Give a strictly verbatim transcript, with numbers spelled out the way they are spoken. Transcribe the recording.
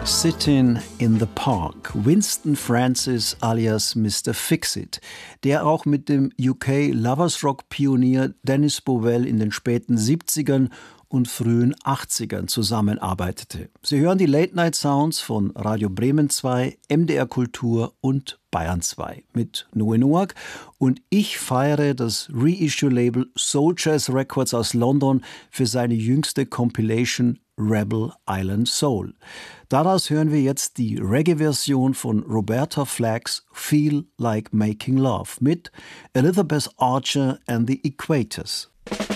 Sitting in the Park. Winston Francis alias Mister Fix-It, der auch mit dem U K-Lovers-Rock-Pionier Dennis Bovell in den späten siebzigern und frühen achtzigern zusammenarbeitete. Sie hören die Late-Night-Sounds von Radio Bremen zwei, M D R Kultur und Bayern zwei mit Noe Noack, und ich feiere das Reissue-Label Soul Jazz Records aus London für seine jüngste Compilation Rebel Island Soul. Daraus hören wir jetzt die Reggae-Version von Roberta Flack's Feel Like Making Love mit Elizabeth Archer and the Equators.